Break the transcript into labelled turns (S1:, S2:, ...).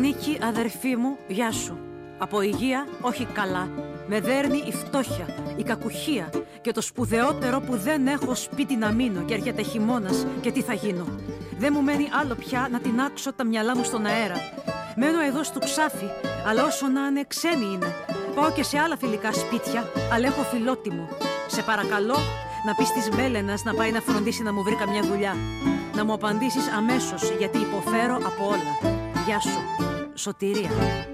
S1: Νίκη, αδερφή μου, γεια σου. Από υγεία, όχι καλά. Με δέρνει η φτώχεια, η κακουχία και το σπουδαιότερο που δεν έχω σπίτι να μείνω και έρχεται χειμώνας και τι θα γίνω. Δεν μου μένει άλλο πια να τεινάξω τα μυαλά μου στον αέρα. Μένω εδώ στο Ξάφι, αλλά όσο να είναι ξένοι είναι. Πάω και σε άλλα φιλικά σπίτια, αλλά έχω φιλότιμο. Σε παρακαλώ να πεις της Μέλενας να πάει να φροντίσει να μου βρει καμιά δουλειά. Να μου απαντήσεις αμέσως, γιατί υποφέρω από όλα. Γεια σου, Σωτηρία.